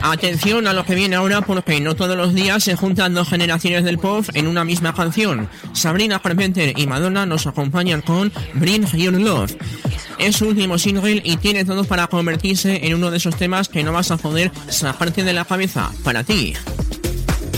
Atención a lo que viene ahora, porque no todos los días se juntan dos generaciones del pop en una misma canción. Sabrina Carpenter y Madonna nos acompañan con Bring Your Love. Es su último single y tiene todo para convertirse en uno de esos temas que no vas a poder sacarte de la cabeza. Para ti.